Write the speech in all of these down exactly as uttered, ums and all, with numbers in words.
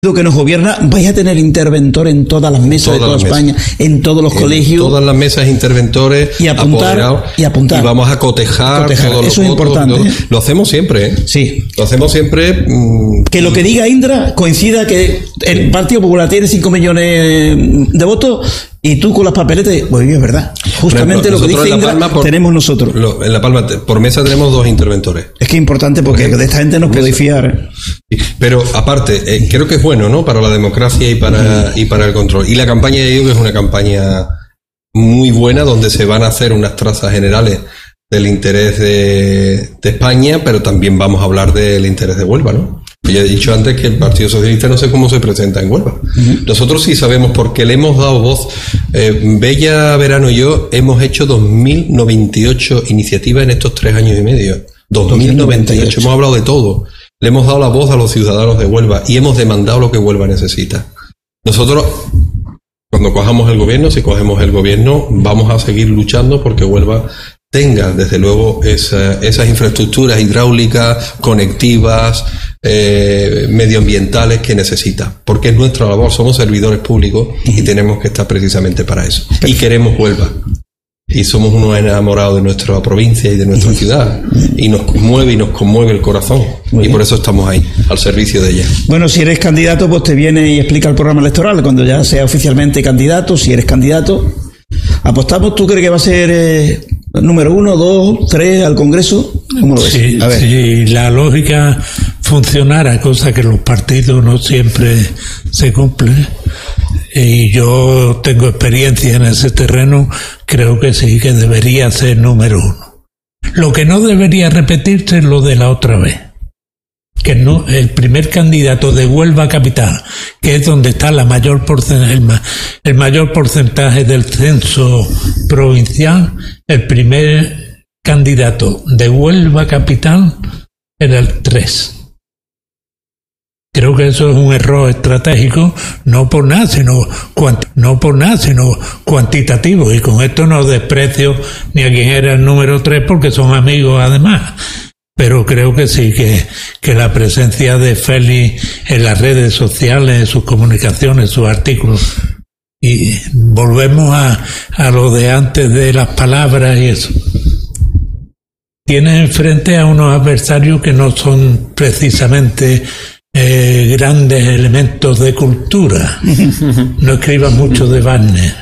que nos gobierna, vais a tener interventor en todas las mesas todas de toda España, mesas. En todos los en colegios. Todas las mesas interventores, y apuntar, y apuntar. Y vamos a cotejar, cotejar. todos Eso los es votos, importante. ¿eh? Lo hacemos siempre, ¿eh? Sí. Lo hacemos siempre. Mmm, que lo que diga Indra coincida que el Partido Popular tiene cinco millones de votos y tú con las papeletas, pues es verdad. Justamente ejemplo, lo que dice Indra Palma, por, tenemos nosotros. Lo, en La Palma, por mesa tenemos dos interventores. Es que es importante porque de esta gente nos podéis fiar. Pero aparte, eh, creo que es bueno, ¿no? Para la democracia y para, y para el control. Y la campaña de ellos es una campaña muy buena donde se van a hacer unas trazas generales del interés de, de España, pero también vamos a hablar del interés de Huelva, ¿no? Yo he dicho antes que el Partido Socialista no sé cómo se presenta en Huelva. Uh-huh. Nosotros sí sabemos porque le hemos dado voz. Eh, Bella, Verano y yo hemos hecho dos mil noventa y ocho iniciativas en estos tres años y medio. dos mil noventa y ocho. Hemos hablado de todo. Le hemos dado la voz a los ciudadanos de Huelva y hemos demandado lo que Huelva necesita. Nosotros, cuando cojamos el gobierno, si cogemos el gobierno, vamos a seguir luchando porque Huelva tenga, desde luego, esa, esas infraestructuras hidráulicas, conectivas, eh, medioambientales que necesita. Porque es nuestra labor, somos servidores públicos y tenemos que estar precisamente para eso. Y queremos Huelva. Y somos unos enamorados de nuestra provincia y de nuestra ciudad. Y nos conmueve y nos conmueve el corazón. Y por eso estamos ahí, al servicio de ella. Bueno, si eres candidato, pues te viene y explica el programa electoral. Cuando ya sea oficialmente candidato, si eres candidato, apostamos. ¿Tú crees que va a ser eh, número uno, dos, tres al Congreso? ¿Cómo lo ves? Sí, a ver. Si la lógica funcionara, cosa que los partidos no siempre se cumplen, y yo tengo experiencia en ese terreno, creo que sí, que debería ser número uno. Lo que no debería repetirse es lo de la otra vez. Que no, el primer candidato de Huelva capital, que es donde está la mayor porcentaje, el, ma, el mayor porcentaje del censo provincial, el primer candidato de Huelva capital era el tres. Creo que eso es un error estratégico, no por nada, sino cuant, no por nada, sino cuantitativo. Y con esto no desprecio ni a quien era el número tres, porque son amigos además. Pero creo que sí, que, que la presencia de Félix en las redes sociales, en sus comunicaciones, sus artículos, y volvemos a, a lo de antes de las palabras y eso. Tiene enfrente a unos adversarios que no son precisamente eh, grandes elementos de cultura. No escribas mucho de Wagner.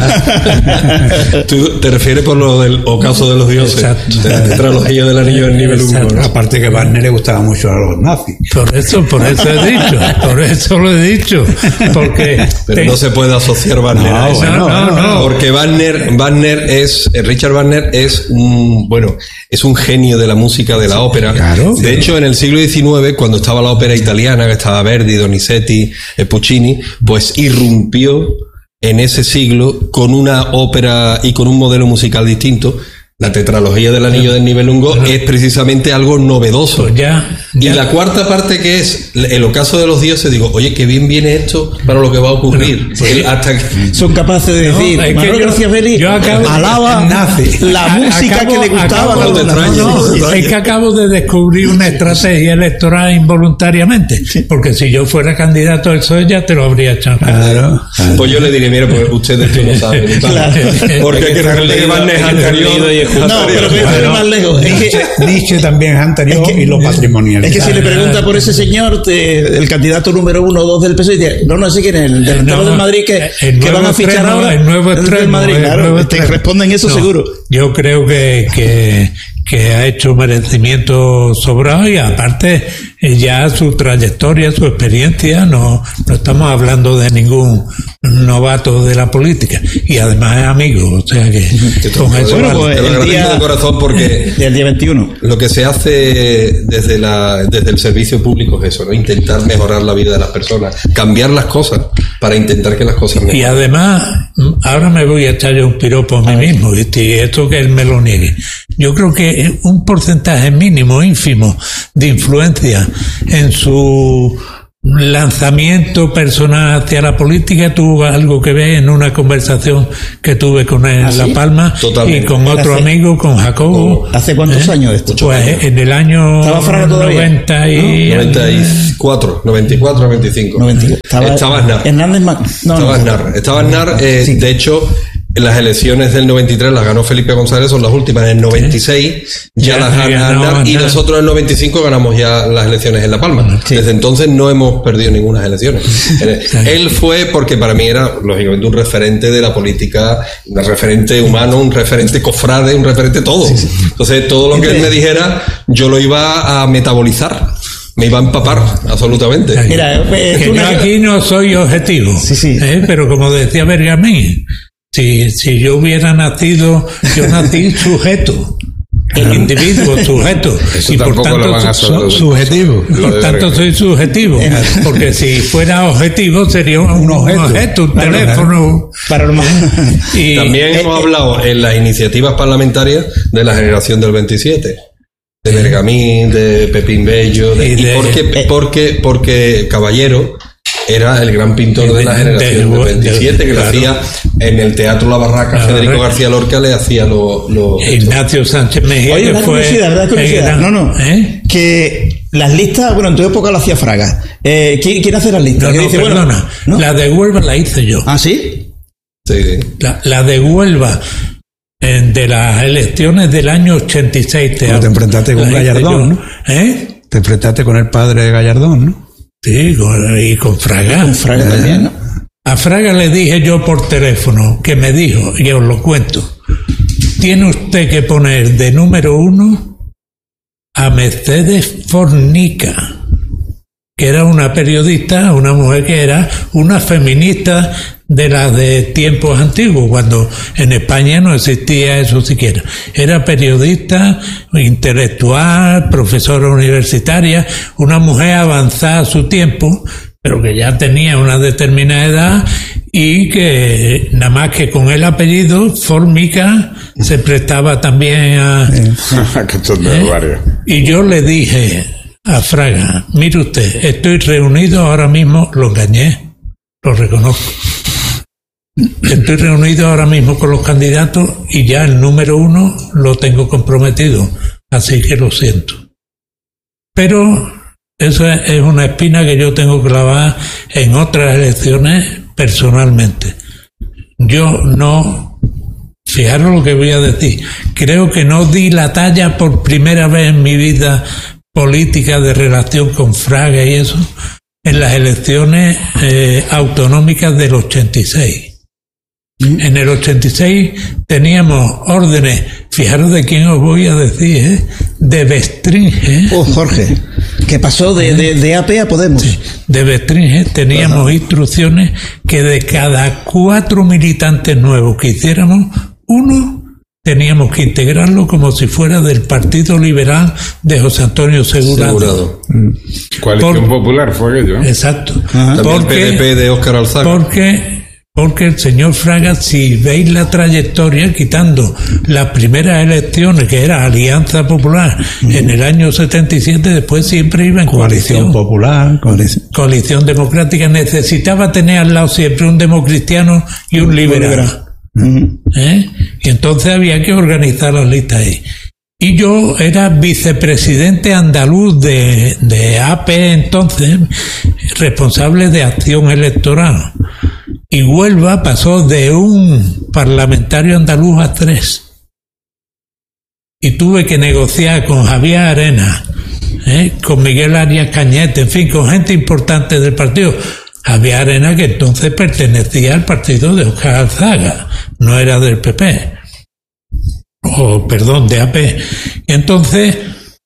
Tú te refieres por lo del ocaso de los dioses. Exacto. De la tetralogía del anillo del Nibelungo, ¿no? Aparte que Wagner le gustaba mucho a los nazis. Por eso, por eso he dicho, por eso lo he dicho, porque pero te... no se puede asociar Wagner no, a eso. No, no, no, porque Wagner, Wagner es Richard Wagner es un bueno, es un genio de la música de la ópera. Claro. De hecho, en el siglo diecinueve, cuando estaba la ópera italiana, que estaba Verdi, Donizetti, Puccini, pues irrumpió en ese siglo con una ópera y con un modelo musical distinto. La tetralogía del anillo del Nibelungo es precisamente algo novedoso. Pues ya, ya. Y la cuarta parte, que es el ocaso de los dioses, digo, oye, qué bien viene esto para lo que va a ocurrir. Pues, el, hasta que son capaces de decir, no, Manuel García Félix alaba nazi, la música acabo, que le gustaba. Acabo, a no, no, no, es que acabo de descubrir una estrategia electoral involuntariamente. Sí. Porque si yo fuera candidato al P S O E ya te lo habría echado. Claro. Pues yo le diré, mira, pues ustedes esto no saben. Claro. Porque hay que recordarle que Wagner es anterior. No, pero voy a ir más lejos. Es que Nietzsche también es anterior es que, y lo patrimonial. Es que si le pregunta por ese señor, te, el candidato número uno o dos del P S O E, dice, no, no sé quién es, el delantero no, del Madrid que, que van a fichar extremo, ahora. El nuevo extremo. Del Madrid, claro, te responden eso no, seguro. Yo creo que, que, que ha hecho merecimiento sobrado y aparte ya su trayectoria, su experiencia, no, no estamos hablando de ningún novato de la política y además es amigo, o sea que con eso bueno, pues, el día, de corazón porque el día veintiuno lo que se hace desde la desde el servicio público es eso, ¿no? Intentar mejorar la vida de las personas, cambiar las cosas para intentar que las cosas mejoren. Y además ahora me voy a echar yo un piropo a mí mismo, ¿viste? Y esto que él me lo niegue, yo creo que un porcentaje mínimo, ínfimo de influencia en su lanzamiento personal hacia la política tuvo algo que ver en una conversación que tuve con él en ¿Ah, La sí? Palma Totalmente. y con otro ¿Hace- amigo, con Jacobo. ¿Hace cuántos ¿Eh? años esto? Pues en el año ¿Estaba Fraga todavía? noventa y... noventa y cuatro, noventa y cuatro, noventa y cinco. noventa y cuatro. Estaba, Estaba Aznar. Hernández Ma- no, Estaba no. Aznar. Estaba Aznar, eh, Sí. de hecho, en las elecciones del noventa y tres las ganó Felipe González, son las últimas. En el noventa y seis ya Ya, las gana ya no, Aznar y Aznar. nosotros en el noventa y cinco ganamos ya las elecciones en La Palma. Sí. Desde entonces no hemos perdido ninguna elecciones. Sí. Él fue porque para mí era, lógicamente, un referente de la política, un referente humano, un referente cofrade, un referente todo. Entonces todo lo que él me dijera yo lo iba a metabolizar. Me iba a empapar, absolutamente. Mira, eh, Que tú yo una- aquí no soy objetivo, Sí, sí. ¿eh? Pero como decía Bergamín, si, si yo hubiera nacido, yo nací sujeto, el individuo sujeto, Eso y por tampoco tanto lo van a su- saber. subjetivo, Lo por de tanto Bergamín. soy subjetivo, porque si fuera objetivo sería un, un objeto. objeto, un Claro, teléfono. para lo más. Y, También eh, hemos eh, hablado en las iniciativas parlamentarias de la generación del veintisiete, de Bergamín, de Pepín Bello, de, Y y de- porque, eh, porque, porque Caballero era el gran pintor de, de- la generación de- del veintisiete, de- que claro. lo hacía en el Teatro La Barraca. La Federico Barraca. García Lorca le hacía lo, lo- Ignacio Sánchez Mejía, Oye, que una fue curiosidad, una curiosidad. el gran- No, no. ¿eh? Que las listas, bueno, en tu época lo hacía Fraga. Eh, ¿quién, quién hace las listas? No, Que no, dice, bueno, perdona, ¿no? la de Huelva la hice yo. ¿Ah, sí? Sí, sí. La, la de Huelva, eh, de las elecciones del año ochenta y seis. Te, Cuando te enfrentaste con la hice Gallardón, yo. ¿no? ¿Eh? Te enfrentaste con el padre de Gallardón, ¿no? Sí, con- y con Fraga. Fraga también, ¿no? A Fraga le dije yo por teléfono, que me dijo, y os lo cuento, tiene usted que poner de número uno a Mercedes Fornica, que era una periodista, una mujer que era una feminista de las de tiempos antiguos, cuando en España no existía eso siquiera. Era periodista, intelectual, profesora universitaria, una mujer avanzada a su tiempo, pero que ya tenía una determinada edad y que nada más que con el apellido Formica se prestaba también a... Que son de ¿Eh? varios. Y yo le dije a Fraga, mire usted, estoy reunido ahora mismo, lo engañé, lo reconozco. Estoy reunido ahora mismo con los candidatos y ya el número uno lo tengo comprometido, así que lo siento. Pero eso es es una espina que yo tengo clavada en otras elecciones personalmente. Yo no, fijaros lo que voy a decir, creo que no di la talla por primera vez en mi vida política de relación con Fraga y eso en las elecciones eh, autonómicas del ochenta y seis. En el ochenta y seis teníamos órdenes, fijaros de quién os voy a decir, ¿eh? De Bestringe, Oh, Jorge, que pasó de, de, de A P a Podemos. de Bestringe teníamos instrucciones que de cada cuatro militantes nuevos que hiciéramos, uno teníamos que integrarlo como si fuera del Partido Liberal de José Antonio Segurado. Segurado. Coalición Por- Popular fue aquello. ¿eh? Exacto. También el P D P Porque, de Óscar Alzaga. porque, porque el señor Fraga, si veis la trayectoria, quitando las primeras elecciones, que era Alianza Popular, en el año setenta y siete, después siempre iba en Coalición coalición. Popular, coalición. Coalición Democrática, necesitaba tener al lado siempre un democristiano y un liberal. Ujú. ¿eh? Y entonces había que organizar las listas ahí. Y yo era vicepresidente andaluz de, de A P entonces, responsable de acción electoral. Y Huelva pasó de un parlamentario andaluz a tres. Y tuve que negociar con Javier Arena, ¿eh? con Miguel Arias Cañete, en fin, con gente importante del partido. Javier Arena, que entonces pertenecía al partido de Óscar Alzaga, no era del P P, o perdón, de A P. Y entonces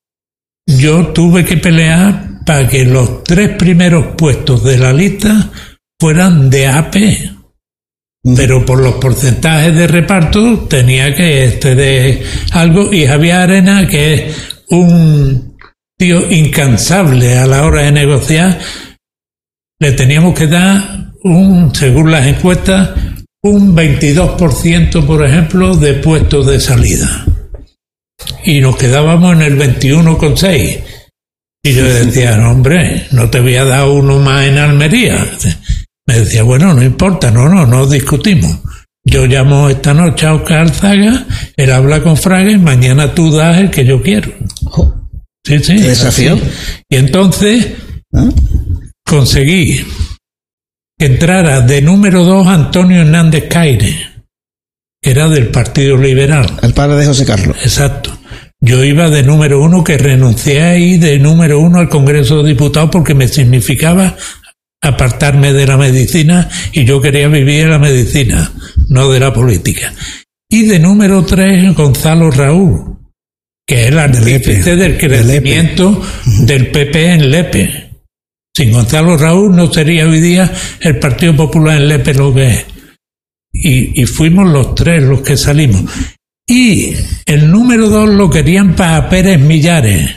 yo tuve que pelear para que los tres primeros puestos de la lista fueran de A P. Pero por los porcentajes de reparto tenía que exceder algo, y Javier Arena, que es un tío incansable a la hora de negociar, le teníamos que dar, un, según las encuestas, un veintidós por ciento, por ejemplo, de puestos de salida. Y nos quedábamos en el veintiuno coma seis. Y yo decía, no, hombre, no te voy a dar uno más en Almería. Me decía, bueno, no importa, no, no, no discutimos. Yo llamo esta noche a Óscar Alzaga, él habla con Fraga y mañana tú das el que yo quiero. Sí, sí. ¿Qué desafío? Así. Y entonces ¿Ah? conseguí que entrara de número dos Antonio Hernández Caire, que era del Partido Liberal. El padre de José Carlos. Exacto. Yo iba de número uno, que renuncié ahí de número uno al Congreso de Diputados porque me significaba apartarme de la medicina y yo quería vivir en la medicina, no de la política. Y de número tres, Gonzalo Raúl, que es el artífice del crecimiento del P P en Lepe. Sin Gonzalo Raúl no sería hoy día el Partido Popular en Lepe lo que es. Y, y fuimos los tres los que salimos. Y el número dos lo querían para Pérez Millares.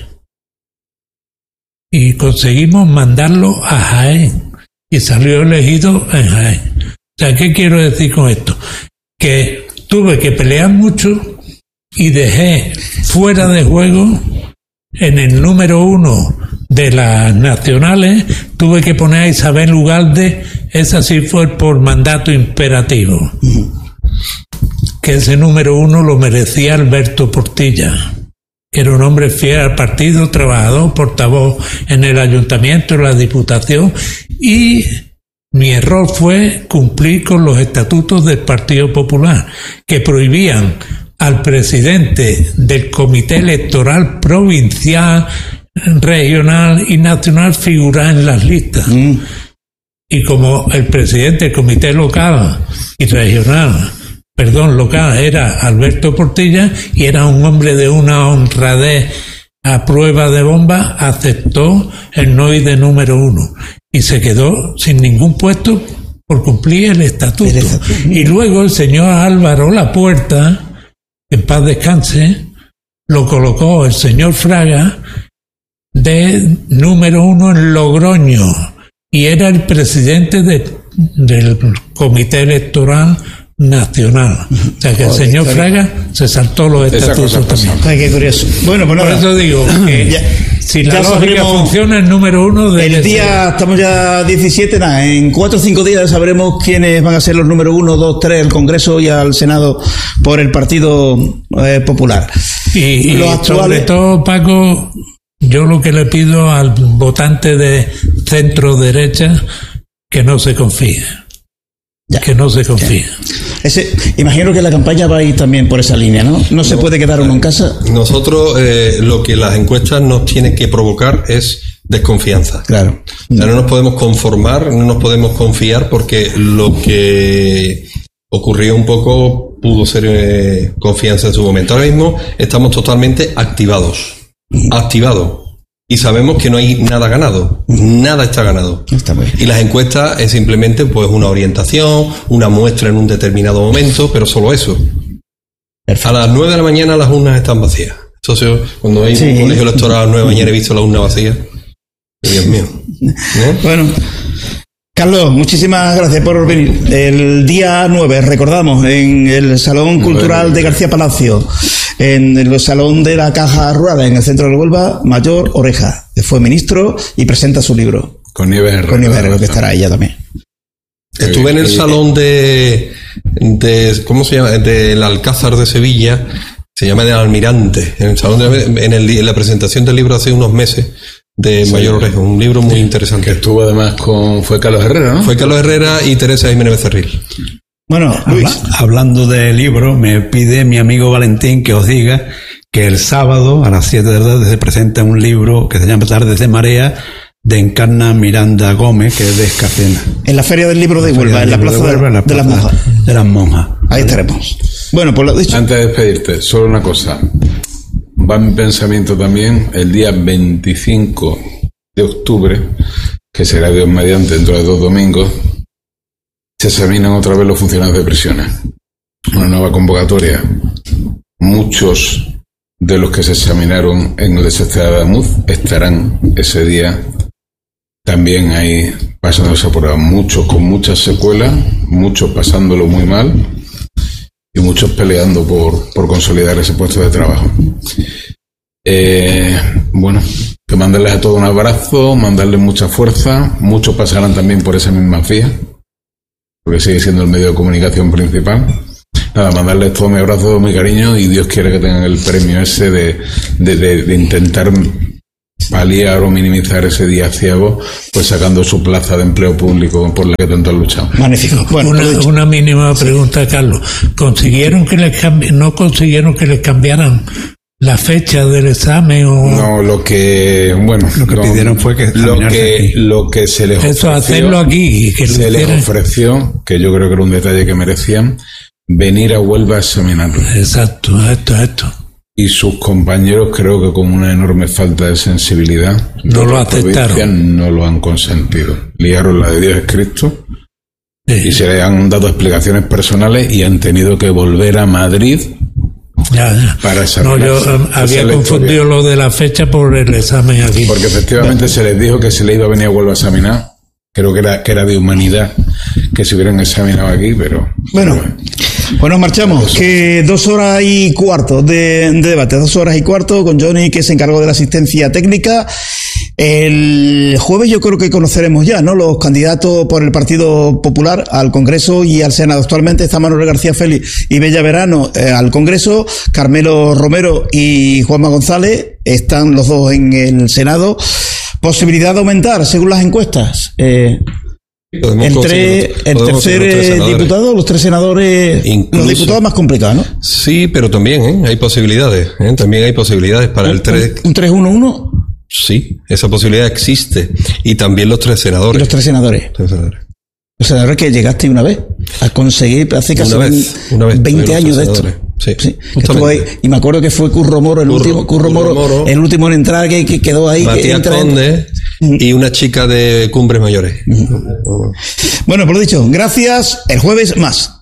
Y conseguimos mandarlo a Jaén. Y salió elegido en Jaén. O sea, ¿qué quiero decir con esto? Que tuve que pelear mucho y dejé fuera de juego en el número uno de las nacionales, tuve que poner a Isabel Ugalde, esa sí fue por mandato imperativo. Que ese número uno lo merecía Alberto Portilla, que era un hombre fiel al partido, trabajador, portavoz en el ayuntamiento, en la diputación, y mi error fue cumplir con los estatutos del Partido Popular, que prohibían al presidente del Comité Electoral Provincial, Regional y Nacional figurar en las listas. Mm. Y como el presidente del Comité Local y Regional, perdón, local, era Alberto Portilla, y era un hombre de una honradez a prueba de bomba, aceptó el no ir de número uno y se quedó sin ningún puesto por cumplir el estatuto. Y luego el señor Álvaro Lapuerta, en paz descanse, lo colocó el señor Fraga de número uno en Logroño y era el presidente de, del Comité Electoral Nacional. O sea que el señor Fraga se saltó los estatutos también. Ay, qué curioso. Bueno, pues nada. Por eso digo que ya, si la lógica funciona, el número uno de el día, ser. Estamos ya diecisiete, nada, en cuatro o cinco días sabremos quiénes van a ser los número uno, dos, tres, al Congreso y al Senado por el Partido eh, Popular. Y, y los actuales... sobre todo, Paco, yo lo que le pido al votante de centro derecha, que no se confíe. Ya. Que no se confía. Ese, imagino que la campaña va a ir también por esa línea, ¿no? No se no, puede quedar uno en casa. Nosotros, eh, lo que las encuestas nos tienen que provocar es desconfianza. Claro. O sea, no nos podemos conformar, no nos podemos confiar, porque lo que ocurrió un poco pudo ser eh, confianza en su momento. Ahora mismo estamos totalmente activados. Activados. Y sabemos que no hay nada ganado, nada está ganado. Está muy bien. Y las encuestas es simplemente pues una orientación, una muestra en un determinado momento, pero solo eso. Perfecto. A las nueve de la mañana las urnas están vacías. Entonces, cuando hay sí. un colegio electoral a las nueve de la mañana he visto la urna vacía. Dios mío. ¿Eh? Bueno, Carlos, muchísimas gracias por venir. El día nueve, recordamos, en el Salón Cultural de García Palacio, en el Salón de la Caja Rural, en el centro de Huelva, Mayor Oreja, que fue ministro y presenta su libro. Con Nieves Herrero. Con Nieves Herrero, que estará ella también. Estuve en el salón de, de ¿cómo se llama? Del Alcázar de Sevilla, se llama del Almirante, en el salón de, en, el, en la presentación del libro hace unos meses, de sí, Mayor Oreja, un libro muy interesante. Que estuvo además con, fue Carlos Herrera, ¿no? Fue Carlos Herrera y Teresa Jiménez Becerril. Bueno, Luis. Habla, hablando de libros, me pide mi amigo Valentín que os diga que el sábado a las siete de la tarde se presenta un libro que se llama Tardes de Marea, de Encarna Miranda Gómez, que es de Escacena. En la Feria del Libro de Huelva, en la Plaza de, Huelva, de, la plaza de las Monjas. De las Monjas. Ahí estaremos. Bueno, por lo dicho. Antes de despedirte, solo una cosa. Va mi pensamiento también el día veinticinco de octubre, que será Dios mediante dentro de dos domingos, se examinan otra vez los funcionarios de prisiones. Una nueva convocatoria. Muchos de los que se examinaron en el S C A de Ademuz estarán ese día también ahí pasándose por ahí. Muchos con muchas secuelas, muchos pasándolo muy mal y muchos peleando por, por consolidar ese puesto de trabajo. Eh, bueno, Que mandarles a todos un abrazo, mandarles mucha fuerza. Muchos pasarán también por esa misma vía, porque sigue siendo el medio de comunicación principal. Nada, mandarles todo mi abrazo, todo mi cariño, y Dios quiere que tengan el premio ese de, de, de, de intentar paliar o minimizar ese día ciego, pues sacando su plaza de empleo público por la que tanto han luchado. Magnífico. Bueno, una, una mínima pregunta, Carlos. ¿Consiguieron que les cambi- no consiguieron que les cambiaran la fecha del examen? O No, lo que, bueno, Lo que no, pidieron fue que lo examinarse que, aquí. lo que se les eso, ofreció, hacerlo aquí y que lo se les hicieran. ofreció, que yo creo que era un detalle que merecían, venir a Huelva a examinarlo. Exacto, esto, esto. Y sus compañeros, creo que con una enorme falta de sensibilidad, No de lo la aceptaron. provincia, no lo han consentido. Liaron la de Dios es Cristo Sí. y se le han dado explicaciones personales y han tenido que volver a Madrid Ya, ya. para No, examinarse. yo eh, Esa había es la confundido historia. lo de la fecha por el examen aquí. Porque efectivamente se les dijo que se le iba a venir a Huelva a examinar. Creo que era, que era de humanidad que se hubieran examinado aquí, pero... Bueno, pero pues nos marchamos, que dos horas y cuarto de, de debate, dos horas y cuarto con Johnny, que se encargó de la asistencia técnica. El jueves yo creo que conoceremos ya, ¿no?, los candidatos por el Partido Popular al Congreso y al Senado. Actualmente está Manuel García Félix y Bella Verano eh, al Congreso, Carmelo Romero y Juanma González están los dos en el Senado. Posibilidad de aumentar, según las encuestas. Eh, Podemos el, conseguir- tres, el podemos tercer conseguir los tres eh, senadores. diputado, los tres senadores, Incluso- los diputados más complicados, ¿no? Sí, pero también ¿eh? hay posibilidades. ¿eh? También hay posibilidades para el tres. Un tres uno uno Sí, esa posibilidad existe. Y también los tres y senadores. los tres senadores. Tres senadores. Los senadores que llegaste una vez a conseguir hace casi Una vez, una vez veinte tuvieron años de tres esto. senadores. Sí, Sí, que justamente. estuvo ahí, y me acuerdo que fue Curro Moro el Curro- último, Curro, Curro Moro, Moro. el último en entrar que, que quedó ahí. que Matías entra- Conde y una chica de Cumbres Mayores. Bueno, por lo dicho, gracias. El jueves más.